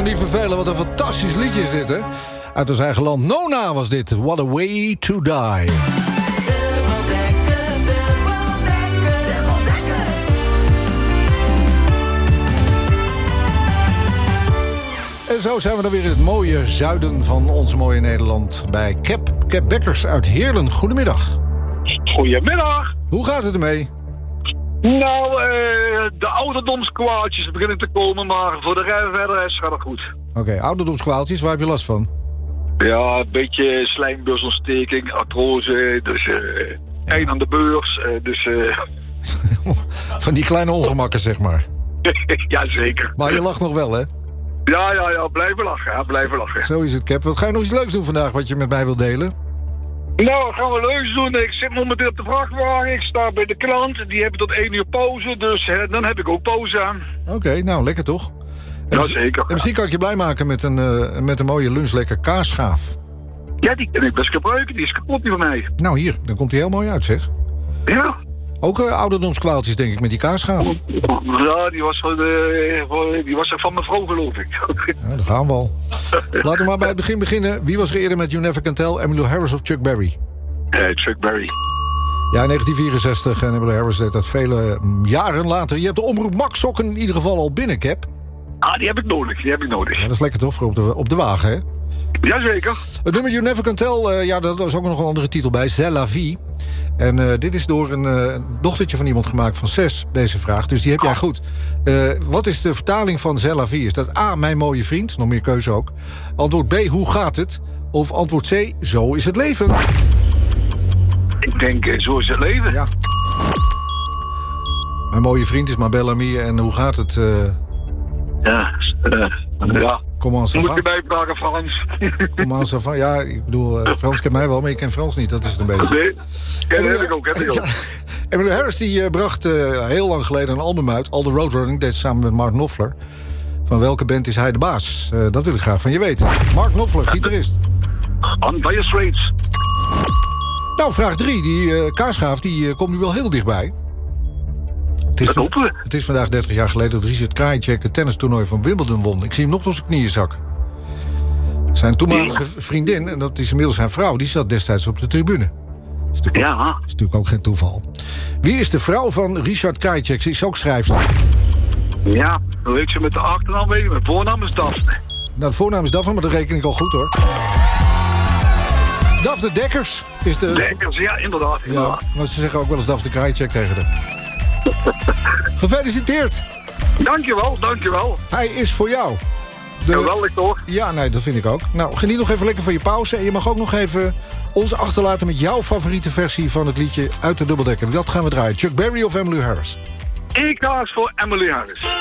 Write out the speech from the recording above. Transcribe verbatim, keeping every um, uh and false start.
niet vervelen, wat een fantastisch liedje is dit, hè? Uit ons eigen land. Nona was dit. What a way to die. En zo zijn we dan weer in het mooie zuiden van ons mooie Nederland. Bij Cap, Cap Bekkers uit Heerlen. Goedemiddag. Goedemiddag. Hoe gaat het ermee? Nou, uh, de ouderdomskwaadjes beginnen te komen, maar voor de rij verder gaat het goed. Oké, okay, ouderdomskwaaltjes, waar heb je last van? Ja, een beetje slijmbeursontsteking, artrose, dus uh, één aan de beurs, uh, dus... Uh... van die kleine ongemakken, zeg maar. Jazeker. Maar je lacht nog wel, hè? Ja, ja, ja, blijven lachen, ja, blijven lachen. Zo is het, Cap. Wat ga je nog iets leuks doen vandaag, wat je met mij wilt delen? Nou, gaan we leuks doen. Ik zit momenteel op de vrachtwagen. Ik sta bij de klant. Die hebben tot één uur pauze. Dus hè, dan heb ik ook pauze aan. Oké, okay, nou, lekker toch? Ja, zeker. En misschien kan ik je blij maken met een, uh, met een mooie lunchlekker kaasschaaf. Ja, die kan ik best gebruiken. Die is kapot die van mij. Nou, hier. Dan komt hij heel mooi uit, zeg. Ja. Ook uh, ouderdomskwaaltjes, denk ik, met die kaasschaaf. Ja, die was van, de, die was van mijn vrouw, geloof ik. Ja, daar gaan we al. Laten we maar bij het begin beginnen. Wie was er eerder met You Never Can Tell? Emmylou Harris of Chuck Berry? Uh, Chuck Berry. Ja, in negentien vierenzestig. En Emmylou Harris deed dat vele jaren later. Je hebt de omroep Max sokken in ieder geval al binnen, Cap. Ah, die heb ik nodig. Die heb ik nodig. Ja, dat is lekker toch, voor op de, op de wagen, hè? Jazeker. Het nummer You Never Can Tell, uh, ja, daar is ook nog een andere titel bij. C'est la vie. En uh, dit is door een uh, dochtertje van iemand gemaakt van zes, deze vraag. Dus die heb jij goed. Uh, wat is de vertaling van C'est la vie? Is dat A, mijn mooie vriend? Nog meer keuze ook. Antwoord B, hoe gaat het? Of antwoord C, zo is het leven. Ik denk, uh, zo is het leven. Ja. Mijn mooie vriend is Ma Belle Amie. En hoe gaat het? Uh... Ja, uh, ja. Comment ça va? Moet je mij vragen, Frans? Comment ça va? Ja, ik bedoel, uh, Frans kent mij wel, maar ik ken Frans niet. Dat is het een beetje. Nee, ja, dat heb ik ook, heb ik ook. Ja. Emmylou Harris die, uh, bracht uh, heel lang geleden een album uit. All the Roadrunning, deed samen met Mark Knopfler. Van welke band is hij de baas? Uh, dat wil ik graag van je weten. Mark Knopfler, gitarist. On Dire Straits. Nou, vraag drie. Die uh, kaasschaaf die, uh, komt nu wel heel dichtbij. Het is, dat hopen we. Het is vandaag dertig jaar geleden dat Richard Krajicek het tennistoernooi van Wimbledon won. Ik zie hem nog door zijn knieën zakken. Zijn toenmalige vriendin, en dat is inmiddels zijn vrouw, die zat destijds op de tribune. Dat is natuurlijk, ja. ook, is natuurlijk ook geen toeval. Wie is de vrouw van Richard Krajicek? Ze is ook schrijfster. Ja, dan weet je met de achternaam weten. Mijn voornaam is Daphne. Nou, de voornaam is Daphne, maar dat reken ik al goed, hoor. Daphne Dekkers is de... Dekkers, ja, inderdaad. inderdaad. Ja, maar ze zeggen ook wel eens Daphne Krajicek tegen haar. Gefeliciteerd. Dankjewel, dankjewel. Hij is voor jou. De... Geweldig toch? Ja, nee, dat vind ik ook. Nou, geniet nog even lekker van je pauze. En je mag ook nog even ons achterlaten met jouw favoriete versie van het liedje uit de dubbeldekker. Wat gaan we draaien? Chuck Berry of Emmylou Harris? Ik ga eens voor Emmylou Harris.